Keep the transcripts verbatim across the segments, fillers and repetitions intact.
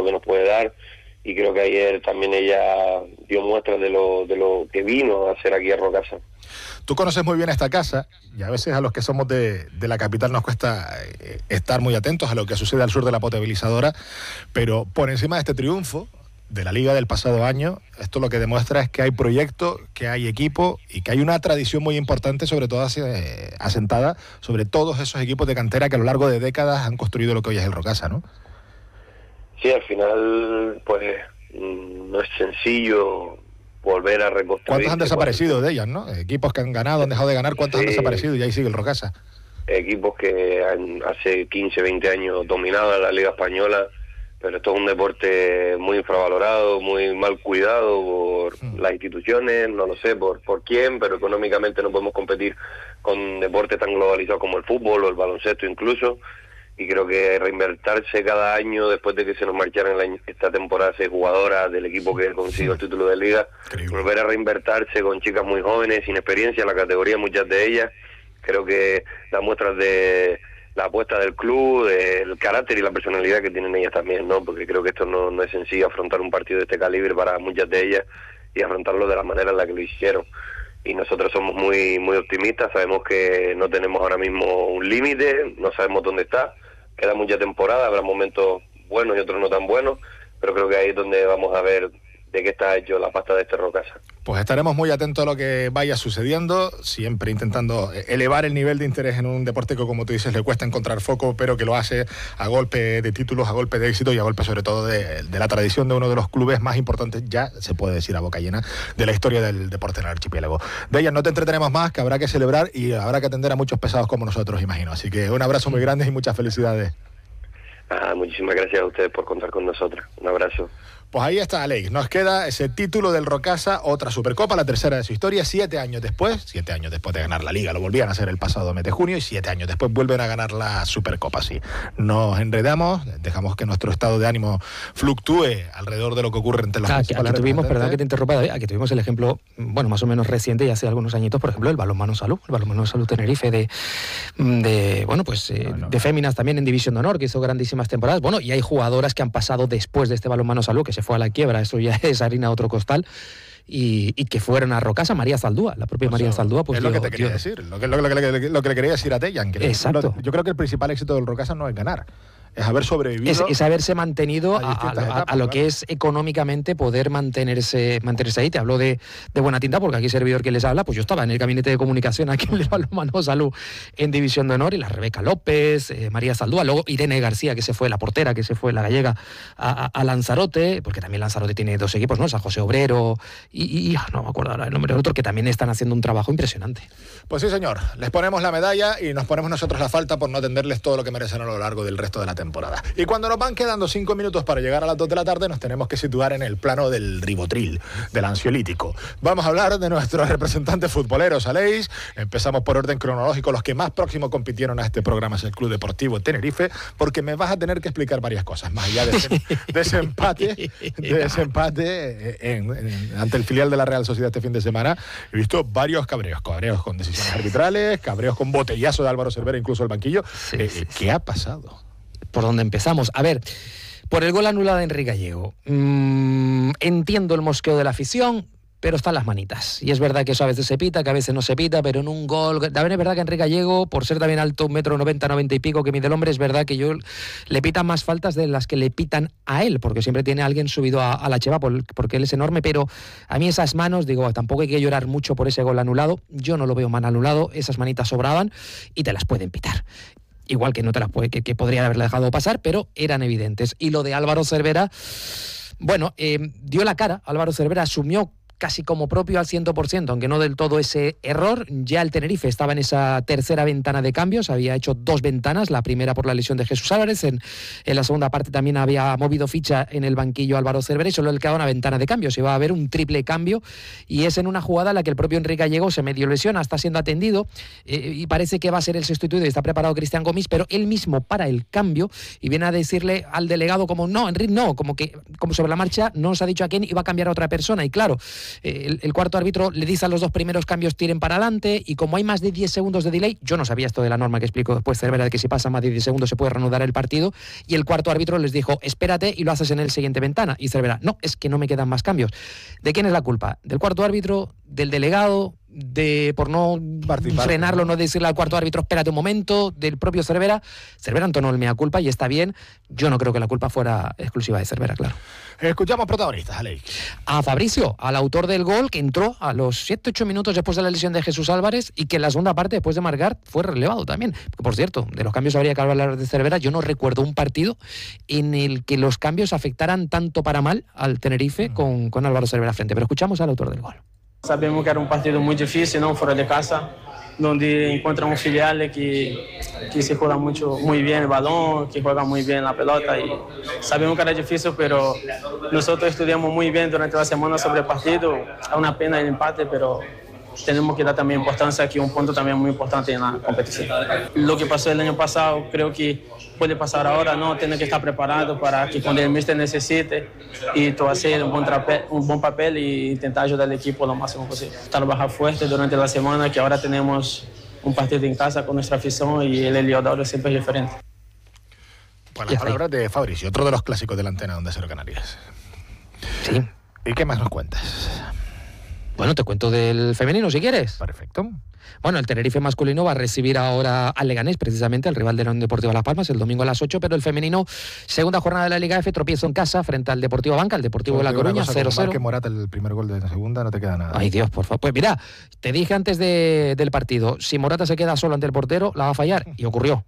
que nos puede dar, y creo que ayer también ella dio muestras de lo, de lo que vino a hacer aquí a Rocasa. Tú conoces muy bien esta casa y a veces a los que somos de, de la capital nos cuesta eh, estar muy atentos a lo que sucede al sur de la potabilizadora, pero por encima de este triunfo de la Liga del pasado año, esto lo que demuestra es que hay proyecto, que hay equipo y que hay una tradición muy importante, sobre todo eh, asentada sobre todos esos equipos de cantera que a lo largo de décadas han construido lo que hoy es el Rocasa, ¿no? Sí, al final, pues, no es sencillo volver a reconstruir. ¿Cuántos han desaparecido de ellas, no? Equipos que han ganado, han dejado de ganar, ¿cuántos sí. han desaparecido? Y ahí sigue el Rocasa. Equipos que han, hace quince, veinte años dominaban la Liga Española, pero esto es un deporte muy infravalorado, muy mal cuidado por hmm. las instituciones, no lo sé por, por quién, pero económicamente no podemos competir con deportes tan globalizados como el fútbol o el baloncesto incluso. Y creo que reinvertirse cada año, después de que se nos marcharan el año, esta temporada seis jugadoras del equipo que consiguió el título de liga, Increíble. volver a reinvertirse con chicas muy jóvenes, sin experiencia en la categoría, muchas de ellas, creo que da muestras de la apuesta del club, del carácter y la personalidad que tienen ellas también, ¿no? Porque creo que esto no, no es sencillo afrontar un partido de este calibre para muchas de ellas y afrontarlo de la manera en la que lo hicieron. Y nosotros somos muy muy optimistas, sabemos que no tenemos ahora mismo un límite, no sabemos dónde está, queda mucha temporada, habrá momentos buenos y otros no tan buenos, pero creo que ahí es donde vamos a ver de qué está hecho la pasta de este Rocasa. Pues estaremos muy atentos a lo que vaya sucediendo, siempre intentando elevar el nivel de interés en un deporte que, como tú dices, le cuesta encontrar foco, pero que lo hace a golpe de títulos, a golpe de éxito y a golpe sobre todo de, de la tradición de uno de los clubes más importantes, ya se puede decir a boca llena, de la historia del deporte en el archipiélago. De ellas no te entretenemos más, que habrá que celebrar y habrá que atender a muchos pesados como nosotros, imagino. Así que un abrazo muy grande y muchas felicidades. Ah, muchísimas gracias a ustedes por contar con nosotros. Un abrazo. Pues ahí está, Alex. Nos queda ese título del Rocasa, otra Supercopa, la tercera de su historia, siete años después, siete años después de ganar la Liga, lo volvían a hacer el pasado mes de junio y siete años después vuelven a ganar la Supercopa. Sí, nos enredamos, dejamos que nuestro estado de ánimo fluctúe alrededor de lo que ocurre entre los claro, aquí tuvimos, perdón que te interrumpa, aquí tuvimos el ejemplo, bueno, más o menos reciente y hace algunos añitos, por ejemplo, el Balonmano Salud, el Balonmano Salud Tenerife de, de bueno, pues eh, no, no, de féminas también en División de Honor, que hizo grandísimas temporadas. Bueno, y hay jugadoras que han pasado después de este Balonmano Salud, que se fue a la quiebra, eso ya es harina de otro costal, y, y que fueron a Rocasa. María Zaldúa, la propia María Zaldúa, pues es lo dio, que te quería dio... decir, lo que, lo, que, lo, que, lo que le quería decir a Deyan. Exacto. Yo creo que el principal éxito del Rocasa no es ganar, es haber sobrevivido. Es, es haberse mantenido a, a, a, etapas, a lo claro. que es económicamente poder mantenerse mantenerse ahí. Te hablo de, de buena tinta, porque aquí servidor que les habla, pues yo estaba en el gabinete de comunicación aquí en el Balonmano Salud en División de Honor, y la Rebeca López, eh, María Zaldúa, luego Irene García, que se fue, la portera, que se fue, la gallega, a, a, a Lanzarote, porque también Lanzarote tiene dos equipos, ¿no? San José Obrero y, y no me acuerdo ahora el nombre del otro, que también están haciendo un trabajo impresionante. Pues sí, señor, les ponemos la medalla y nos ponemos nosotros la falta por no atenderles todo lo que merecen a lo largo del resto de la temporada. Y cuando nos van quedando cinco minutos para llegar a las dos de la tarde, nos tenemos que situar en el plano del ribotril, del ansiolítico. Vamos a hablar de nuestros representantes futboleros, Aleix. Empezamos por orden cronológico. Los que más próximo compitieron a este programa es el Club Deportivo Tenerife, porque me vas a tener que explicar varias cosas, más allá de ese, de ese empate, de ese empate en, en, ante el filial de la Real Sociedad este fin de semana. He visto varios cabreos, cabreos con decisiones arbitrales, cabreos con botellazo de Álvaro Cervera, incluso el banquillo. Sí, eh, sí, ¿Qué sí. ha pasado? ¿Por dónde empezamos? A ver, por el gol anulado de Enrique Gallego. Mm, entiendo el mosqueo de la afición, pero están las manitas. Y es verdad que eso a veces se pita, que a veces no se pita, pero en un gol... También es verdad que Enrique Gallego, por ser también alto, un metro noventa, noventa y pico que mide el hombre, es verdad que yo le pitan más faltas de las que le pitan a él, porque siempre tiene a alguien subido a, a la cheva, por, porque él es enorme, pero a mí esas manos, digo, tampoco hay que llorar mucho por ese gol anulado. Yo no lo veo mal anulado, esas manitas sobraban y te las pueden pitar. Igual que no te las puede, que, que podría haberla dejado pasar, pero eran evidentes. Y lo de Álvaro Cervera, bueno, eh, dio la cara. Álvaro Cervera asumió casi como propio al cien por ciento, aunque no del todo ese error. Ya el Tenerife estaba en esa tercera ventana de cambios, había hecho dos ventanas, la primera por la lesión de Jesús Álvarez, en, en la segunda parte también había movido ficha en el banquillo Álvaro Cervera y solo le quedaba una ventana de cambios, iba a haber un triple cambio, y es en una jugada en la que el propio Enrique Gallego se medio lesiona, está siendo atendido eh, y parece que va a ser el sustituto y está preparado Cristian Gomis, pero él mismo para el cambio y viene a decirle al delegado como no, Enrique no, como que como sobre la marcha no nos ha dicho a quién iba a cambiar a otra persona, y claro, eh, el, el cuarto árbitro le dice a los dos primeros cambios tiren para adelante, y como hay más de diez segundos de delay, yo no sabía esto de la norma que explico después Cervera, de que si pasa más de diez segundos se puede reanudar el partido, y el cuarto árbitro les dijo, espérate y lo haces en el siguiente ventana, y Cervera, no, es que no me quedan más cambios. ¿De quién es la culpa? ¿Del cuarto árbitro? ¿Del delegado? De por no Participar, frenarlo, no decirle al cuarto árbitro espérate un momento, del propio Cervera? Cervera entonó el mea culpa y está bien. Yo no creo que la culpa fuera exclusiva de Cervera, claro. Escuchamos protagonistas, Alex. A Fabricio, al autor del gol, que entró a los siete ocho minutos después de la lesión de Jesús Álvarez y que en la segunda parte, después de marcar, fue relevado también. Por cierto, de los cambios habría que hablar de Cervera. Yo no recuerdo un partido en el que los cambios afectaran tanto para mal al Tenerife con, con Álvaro Cervera frente. Pero escuchamos al autor del gol. Sabemos que era um partido muito difícil, não fora de casa, onde encontra um filial que que se juega muito muito bem o balão, que juega muito bem a pelota, e sabemos que era difícil, pero nosotros estudiamos muito bem durante a semana sobre o partido. É uma pena o empate, pero tenemos que dar también importancia, que un punto también muy importante en la competición. Lo que pasó el año pasado creo que puede pasar ahora, ¿no? Tiene que estar preparado para que cuando el míster necesite y tú hacer un buen, trape, un buen papel y intentar ayudar al equipo lo máximo posible. Trabajar fuerte durante la semana, que ahora tenemos un partido en casa con nuestra afición y el Heliodoro siempre es diferente. Pues las palabras de Fabricio, otro de los clásicos de la antena Onda Cero Canarias. Sí. ¿Y qué más nos cuentas? Bueno, te cuento del femenino, si quieres. Perfecto. Bueno, el Tenerife masculino va a recibir ahora al Leganés, precisamente, el rival de la Unión Deportiva Las Palmas, el domingo a las ocho, pero el femenino, segunda jornada de la Liga F, tropiezo en casa frente al Deportivo Banca, el Deportivo de La Coruña, cero cero. Que Morata el primer gol de la segunda, no te queda nada. Ay, Dios, por favor. Pues mira, te dije antes de, del partido, si Morata se queda solo ante el portero, la va a fallar, y ocurrió.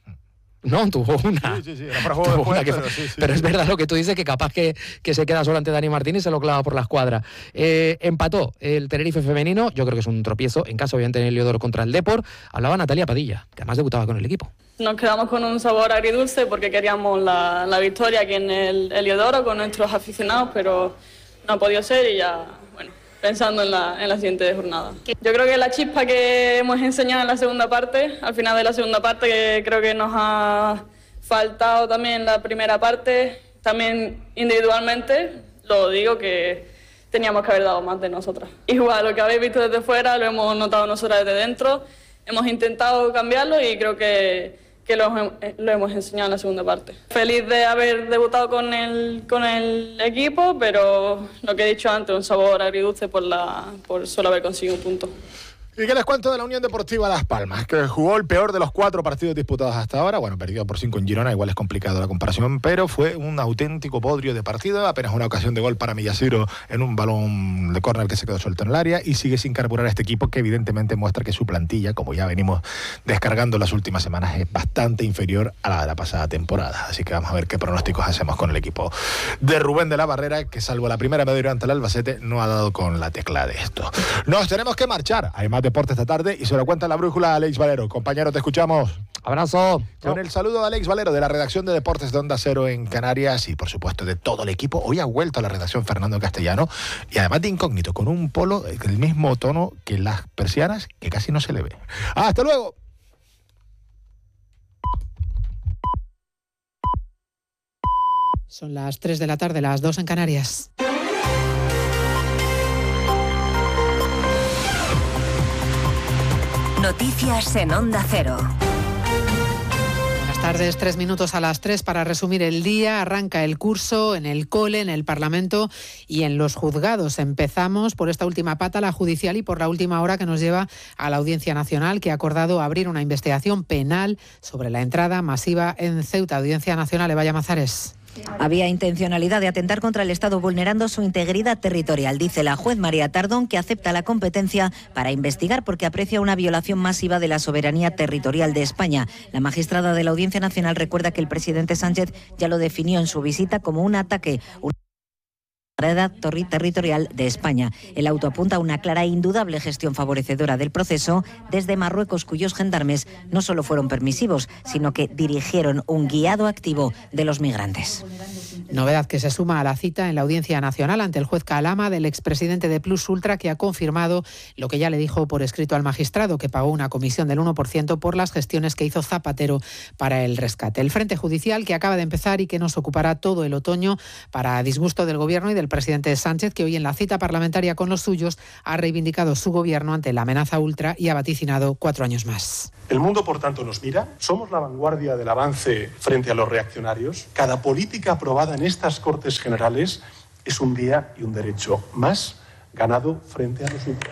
No, tuvo una. Sí, sí, sí. Era para juego después, que, pero, sí, sí, pero sí. es verdad lo que tú dices, que capaz que, que se queda solo ante Dani Martínez y se lo clava por la escuadra. Eh, empató el Tenerife femenino, yo creo que es un tropiezo, en caso obviamente en el Heliodoro contra el Depor. Hablaba Natalia Padilla, que además debutaba con el equipo. Nos quedamos con un sabor agridulce porque queríamos la, la victoria aquí en el Heliodoro con nuestros aficionados, pero no ha podido ser y ya, bueno, pensando en la, en la siguiente jornada. Yo creo que la chispa que hemos enseñado en la segunda parte, al final de la segunda parte, que creo que nos ha faltado también la primera parte, también individualmente, lo digo que teníamos que haber dado más de nosotras. Igual, lo que habéis visto desde fuera lo hemos notado nosotras desde dentro, hemos intentado cambiarlo y creo que, que lo, lo hemos enseñado en la segunda parte. Feliz de haber debutado con el, con el equipo, pero lo que he dicho antes, un sabor agridulce por, la, por solo haber conseguido un punto. ¿Y qué les cuento de la Unión Deportiva Las Palmas? Que jugó el peor de los cuatro partidos disputados hasta ahora. Bueno, perdió por cinco en Girona, igual es complicado la comparación, pero fue un auténtico bodrio de partido. Apenas una ocasión de gol para Millasiro en un balón de córner que se quedó suelto en el área, y sigue sin carburar a este equipo, que evidentemente muestra que su plantilla, como ya venimos descargando las últimas semanas, es bastante inferior a la de la pasada temporada. Así que vamos a ver qué pronósticos hacemos con el equipo de Rubén de la Barrera, que salvo la primera media ante el Albacete no ha dado con la tecla de esto. Nos tenemos que marchar. Hay más deporte esta tarde y se lo cuenta la brújula Alex Valero. Compañero, te escuchamos. Abrazo. Con el saludo de Alex Valero de la redacción de Deportes de Onda Cero en Canarias y por supuesto de todo el equipo. Hoy ha vuelto a la redacción Fernando Castellano y además de incógnito, con un polo del mismo tono que las persianas, que casi no se le ve. ¡Hasta luego! Son las tres de la tarde, las dos en Canarias. Noticias en Onda Cero. Buenas tardes, tres minutos a las tres para resumir el día. Arranca el curso en el cole, en el Parlamento y en los juzgados. Empezamos por esta última pata, la judicial, y por la última hora que nos lleva a la Audiencia Nacional, que ha acordado abrir una investigación penal sobre la entrada masiva en Ceuta. Audiencia Nacional, Eva Llamazares. Había intencionalidad de atentar contra el Estado vulnerando su integridad territorial, dice la juez María Tardón, que acepta la competencia para investigar porque aprecia una violación masiva de la soberanía territorial de España. La magistrada de la Audiencia Nacional recuerda que el presidente Sánchez ya lo definió en su visita como un ataque, una integridad territorial de España. El auto apunta a una clara e indudable gestión favorecedora del proceso desde Marruecos, cuyos gendarmes no solo fueron permisivos, sino que dirigieron un guiado activo de los migrantes. Novedad que se suma a la cita en la Audiencia Nacional ante el juez Calama del expresidente de Plus Ultra, que ha confirmado lo que ya le dijo por escrito al magistrado, que pagó una comisión del uno por ciento por las gestiones que hizo Zapatero para el rescate. El frente judicial que acaba de empezar y que nos ocupará todo el otoño, para disgusto del Gobierno y del presidente Sánchez, que hoy en la cita parlamentaria con los suyos ha reivindicado su Gobierno ante la amenaza ultra y ha vaticinado cuatro años más. El mundo, por tanto, nos mira. Somos la vanguardia del avance frente a los reaccionarios. Cada política aprobada en estas Cortes Generales es un día y un derecho más ganado frente a los ultras.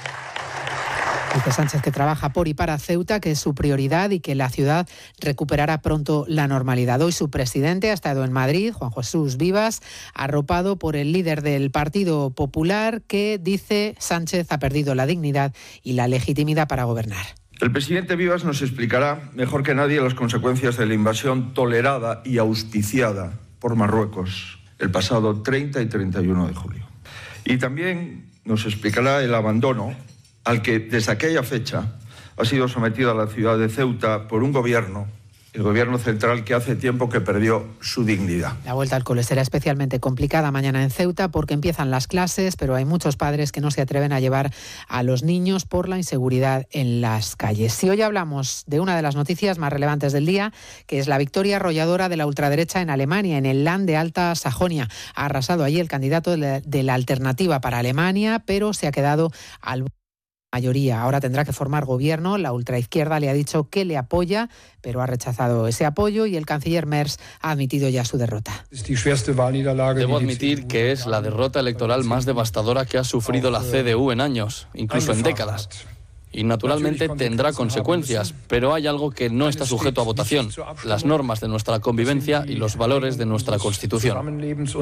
Dice Sánchez que trabaja por y para Ceuta, que es su prioridad y que la ciudad recuperará pronto la normalidad. Hoy su presidente ha estado en Madrid, Juan Jesús Vivas, arropado por el líder del Partido Popular, que, dice Sánchez, ha perdido la dignidad y la legitimidad para gobernar. El presidente Vivas nos explicará mejor que nadie las consecuencias de la invasión tolerada y auspiciada por Marruecos el pasado treinta y treinta y uno de julio. Y también nos explicará el abandono al que desde aquella fecha ha sido sometida la ciudad de Ceuta por un gobierno, el gobierno central, que hace tiempo que perdió su dignidad. La vuelta al cole será especialmente complicada mañana en Ceuta porque empiezan las clases, pero hay muchos padres que no se atreven a llevar a los niños por la inseguridad en las calles. Y hoy hablamos de una de las noticias más relevantes del día, que es la victoria arrolladora de la ultraderecha en Alemania, en el Land de Alta Sajonia. Ha arrasado allí el candidato de la, de la Alternativa para Alemania, pero se ha quedado al mayoría. Ahora tendrá que formar gobierno. La ultraizquierda le ha dicho que le apoya, pero ha rechazado ese apoyo y el canciller Merz ha admitido ya su derrota. Debo admitir que es la derrota electoral más devastadora que ha sufrido la C D U en años, incluso en décadas. Y naturalmente tendrá consecuencias, pero hay algo que no está sujeto a votación: las normas de nuestra convivencia y los valores de nuestra Constitución.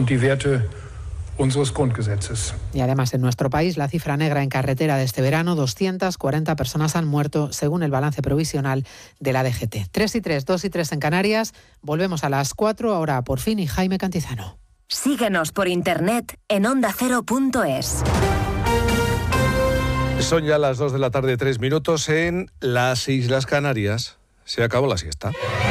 Y además en nuestro país la cifra negra en carretera de este verano, doscientas cuarenta personas han muerto según el balance provisional de la D G T. tres y tres, dos y tres en Canarias. Volvemos a las cuatro, ahora por fin y Jaime Cantizano. Síguenos por internet en onda cero punto es. Son ya las dos de la tarde, tres minutos en las Islas Canarias. Se acabó la siesta.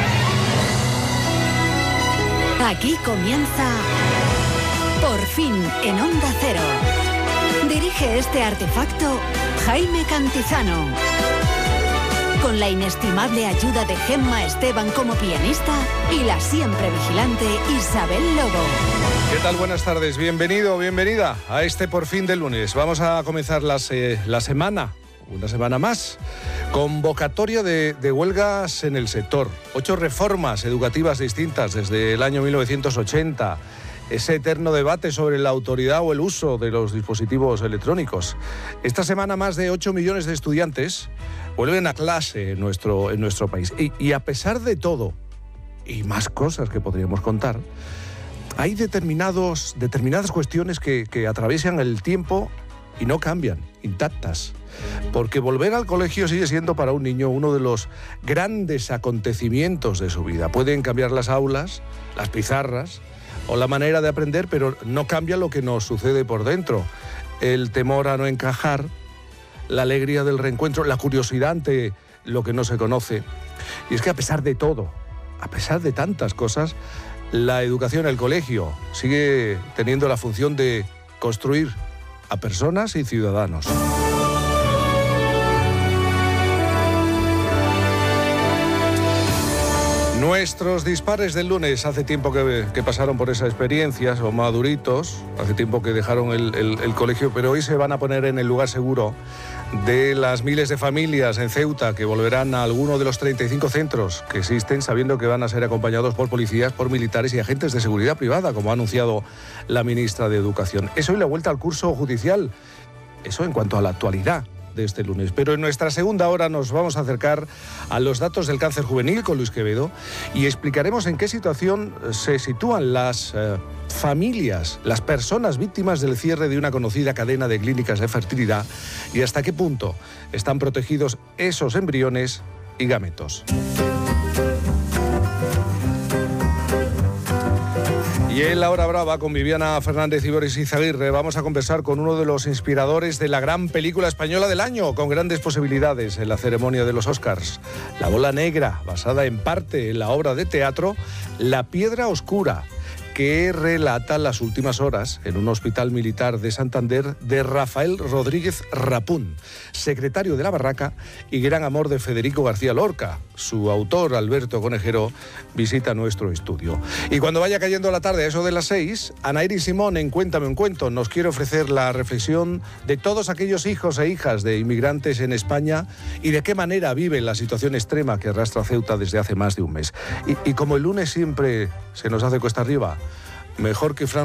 Aquí comienza Por fin en Onda Cero. Dirige este artefacto Jaime Cantizano. Con la inestimable ayuda de Gemma Esteban como pianista y la siempre vigilante Isabel Lobo. ¿Qué tal? Buenas tardes. Bienvenido, bienvenida a este Por fin de lunes. Vamos a comenzar las, eh, la semana, una semana más. Convocatoria de, de huelgas en el sector. Ocho reformas educativas distintas desde el año mil novecientos ochenta. Ese eterno debate sobre la autoridad o el uso de los dispositivos electrónicos. Esta semana más de ocho millones de estudiantes vuelven a clase en nuestro, en nuestro país. Y, y a pesar de todo, y más cosas que podríamos contar, hay determinados, determinadas cuestiones que, que atraviesan el tiempo y no cambian, intactas. Porque volver al colegio sigue siendo para un niño uno de los grandes acontecimientos de su vida. Pueden cambiar las aulas, las pizarras o la manera de aprender, pero no cambia lo que nos sucede por dentro. El temor a no encajar, la alegría del reencuentro, la curiosidad ante lo que no se conoce. Y es que a pesar de todo, a pesar de tantas cosas, la educación, el colegio, sigue teniendo la función de construir a personas y ciudadanos. Nuestros dispares del lunes, hace tiempo que, que pasaron por esa experiencia, son maduritos, hace tiempo que dejaron el, el, el colegio, pero hoy se van a poner en el lugar seguro de las miles de familias en Ceuta que volverán a alguno de los treinta y cinco centros que existen, sabiendo que van a ser acompañados por policías, por militares y agentes de seguridad privada, como ha anunciado la ministra de Educación. Es hoy la vuelta al curso judicial, eso en cuanto a la actualidad de este lunes. Pero en nuestra segunda hora nos vamos a acercar a los datos del cáncer juvenil con Luis Quevedo y explicaremos en qué situación se sitúan las eh, familias, las personas víctimas del cierre de una conocida cadena de clínicas de fertilidad y hasta qué punto están protegidos esos embriones y gametos. Y en La Hora Brava, con Viviana Fernández y Boris Izaguirre, vamos a conversar con uno de los inspiradores de la gran película española del año, con grandes posibilidades en la ceremonia de los Oscars. La Bola Negra, basada en parte en la obra de teatro La Piedra Oscura. que relata las últimas horas en un hospital militar de Santander de Rafael Rodríguez Rapún, secretario de la Barraca y gran amor de Federico García Lorca. Su autor, Alberto Conejero, visita nuestro estudio. Y cuando vaya cayendo la tarde, a eso de las seis, Anaíri Simón en Cuéntame un cuento nos quiere ofrecer la reflexión de todos aquellos hijos e hijas de inmigrantes en España y de qué manera viven la situación extrema que arrastra Ceuta desde hace más de un mes. Y, y como el lunes siempre se nos hace cuesta arriba, mejor que Fran